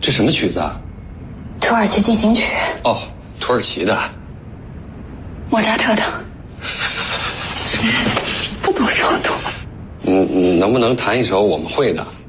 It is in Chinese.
这什么曲子啊？ 土耳其进行曲。 哦，土耳其的。 莫扎特的。不懂稍懂。 能不能弹一首我们会的？